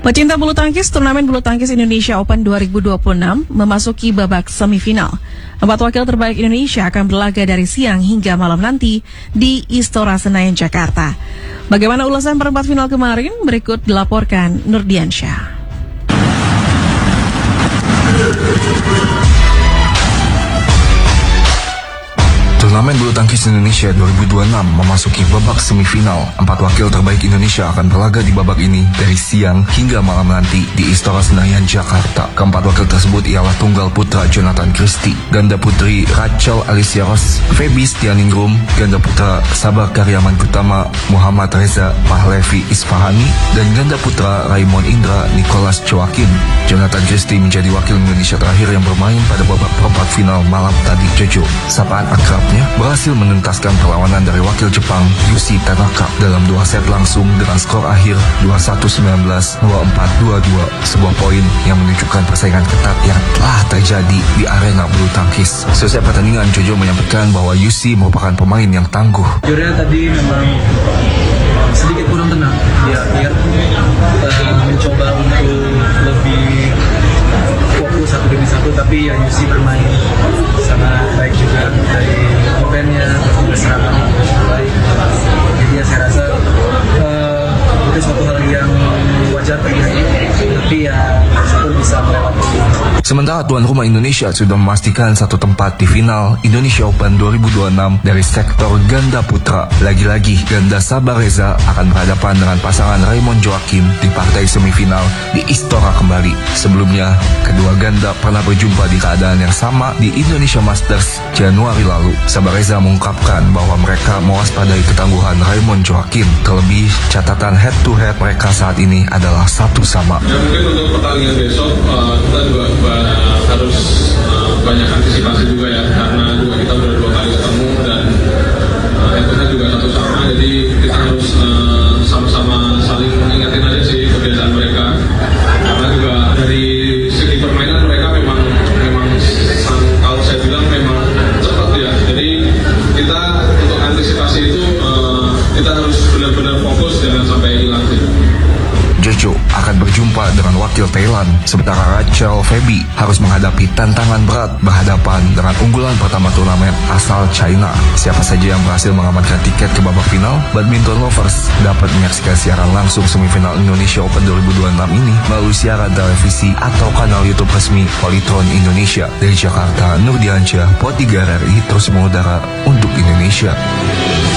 Pecinta bulu tangkis, turnamen bulu tangkis Indonesia Open 2026 memasuki babak semifinal. 4 wakil terbaik Indonesia akan berlaga dari siang hingga malam nanti di Istora Senayan, Jakarta. Bagaimana ulasan perempat final kemarin? Berikut dilaporkan Nurdiansyah. Turnamen bulu tangkis Indonesia 2026 memasuki babak semifinal. 4 wakil terbaik Indonesia akan berlaga di babak ini dari siang hingga malam nanti di Istora Senayan, Jakarta. Keempat wakil tersebut ialah tunggal putra Jonathan Christie, ganda putri Rachel Alicia Ross, Feby Setianingrum, ganda putra Sabar Karyaman Kutama Muhammad Reza Pahlevi Isfahani, dan ganda putra Raymond Indra Nicholas Joaquin. Jonathan Christie menjadi wakil Indonesia terakhir yang bermain pada babak perempat final malam tadi. Jojo, sapaan akrabnya, berhasil menuntaskan perlawanan dari wakil Jepang Yushi Tanaka dalam 2 set langsung dengan skor akhir 21-19, 24-22, sebuah poin yang menunjukkan persaingan ketat yang telah terjadi di arena bulu tangkis. Selesai pertandingan, Jojo menyampaikan bahwa Yushi merupakan pemain yang tangguh. Jujurnya tadi memang sedikit kurang tenang di akhir. Kita mencoba untuk lebih fokus satu demi satu, tapi ya Yushi bermain sangat baik juga dari offense-nya, terus juga serangan baik. Jadi ya saya rasa itu suatu hal yang wajar terjadi, tapi ya syukur bisa melewati. Sementara tuan rumah Indonesia sudah memastikan satu tempat di final Indonesia Open 2026 dari sektor ganda putra. Lagi-lagi ganda Sabar Reza akan berhadapan dengan pasangan Raymond Joaquim di partai semifinal di Istora kembali. Sebelumnya, kedua ganda pernah berjumpa di keadaan yang sama di Indonesia Masters Januari lalu. Sabar Reza mengungkapkan bahwa mereka mewaspadai ketangguhan Raymond Joaquim. Terlebih, catatan head-to-head mereka saat ini adalah 1-1. Ya mungkin untuk pertandingan besok kita juga harus banyak antisipasi juga ya, karena juga kita udah 2 kali ketemu dan head-to-head juga 1-1, jadi kita harus sama-sama saling mengingatin aja sih kebiasaan mereka, karena juga dari segi permainan mereka memang kalau saya bilang memang cepat ya, jadi kita untuk antisipasi itu kita harus benar-benar fokus jangan sampai hilang sih. Jojo akan berjumpa dengan wakil Thailand, sementara Rachel Feby harus menghadapi tantangan berat berhadapan dengan unggulan pertama turnamen asal China. Siapa saja yang berhasil mengamankan tiket ke babak final, badminton lovers dapat menyaksikan siaran langsung semifinal Indonesia Open 2026 ini melalui siaran televisi atau kanal YouTube resmi Polytron Indonesia. Dari Jakarta, Nurdiansyah, Pro 3 RRI terus mengudara untuk Indonesia.